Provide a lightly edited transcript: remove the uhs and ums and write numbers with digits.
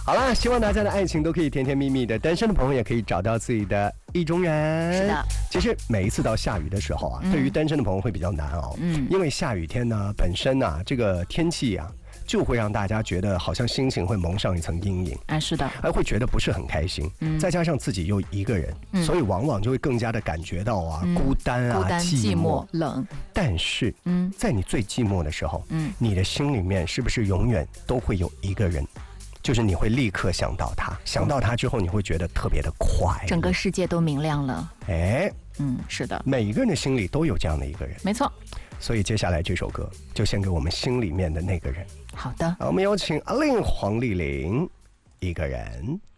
好了，希望大家的爱情都可以甜甜蜜蜜的，单身的朋友也可以找到自己的意中人。 是的， 其实每一次到下雨的时候啊，对于单身的朋友会比较难熬。因为下雨天呢，本身呢，这个天气啊，就会让大家觉得好像心情会蒙上一层阴影。 是的， 还会觉得不是很开心。再加上自己又一个人，所以往往就会更加的感觉到啊，孤单啊， 寂寞、冷。 但是，在你最寂寞的时候，你的心里面是不是永远都会有一个人？就是你会立刻想到他，想到他之后，你会觉得特别的快， 整个世界都明亮了。是的， 每一个人的心里都有这样的一个人， 没错。 所以接下来这首歌就献给我们心里面的那个人。 好的， 我们有请阿令黄丽玲，一个人。